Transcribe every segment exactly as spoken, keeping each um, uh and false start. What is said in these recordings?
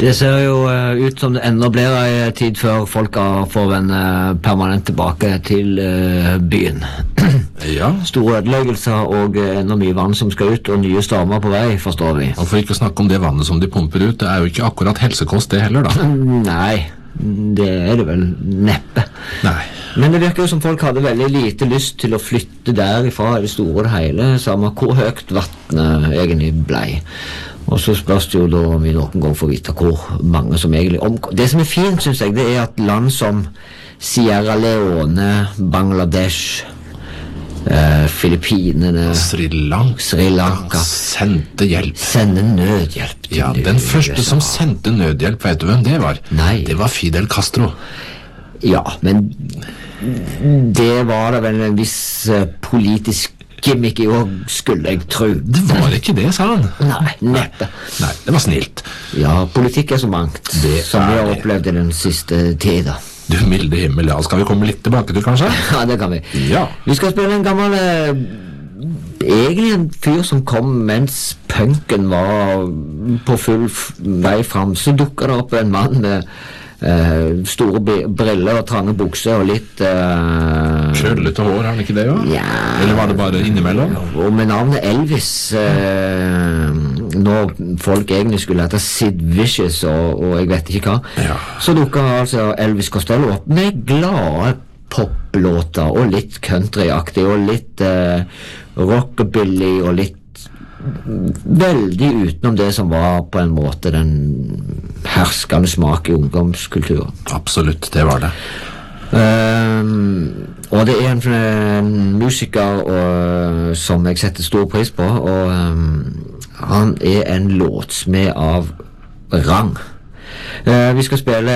Det ser jo uh, ut som det enda blir en tid før folk får vende permanent tilbake til uh, byen. Ja. Store ødeleggelser og uh, enda mye vann som skal ut, og nye stormer på vei, forstår vi. Og for ikke å snakke om det vannet som de pumper ut, det er jo ikke akkurat helsekost det heller, da. Nei, det er det vel neppe. Nei. Men det virker jo som folk hadde veldig lite lyst til å flytte derifra i det store og det hele, samme hvor høyt vattnet egentlig blei. Og så spørs det jo da om vi noen gang får vite hvor mange som egentlig omgår. Det som er fint, synes jeg, det er at land som Sierra Leone, Bangladesh, eh, Filippinene, Sri Lanka, Sri Lanka sendte hjelp. Sender nødhjelp til Ja, den første U S A. som sendte nødhjelp, vet du hvem det var? Nei. Det var Fidel Castro. Ja, men det var da vel en viss uh, politisk gimmick i år, skulle jeg tro. Det var ikke det, sa han. Nei, neppe. Nei, det var snilt. Ja, politikk er så mangt, Det som vi er har det. opplevd i den siste tida. Du milde himmel, ja. Skal vi komme litt tilbake til, kanskje? Ja, det kan vi. Ja. Vi skal spille en gammel eh, egentlig en fyr som kom mens punken var på full f- vei fram. Så dukket det opp en mann med eh, store b- briller og trange bukser og litt eh, Krøllete hår, er det ikke det, ja? Ja. Eller var det bare innimellom? Og med navnet Elvis, eh, når folk egentlig skulle hete Sid Vicious og, og jeg vet ikke hva, Ja. så dukket altså Elvis Costello opp med glade poplåter og litt countryaktig og litt eh, rockabilly og litt veldig utenom det som var på en måte den herskende smak i ungdomskulturen. Absolutt, det var det. Um, og det er en, en musiker og, som jeg setter stor pris på, og um, han er en låtsmed av rang. Uh, vi skal spille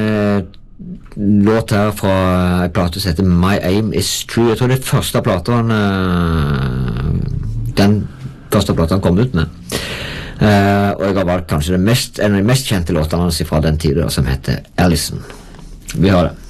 låt her fra en plate som heter My Aim Is True. Jeg tror det er første plata han uh, den første plata han kom ut med. Uh, og jeg har valgt kanskje det mest, en av de mest kjente låtene hans fra den tiden, som heter Allison. Vi har det.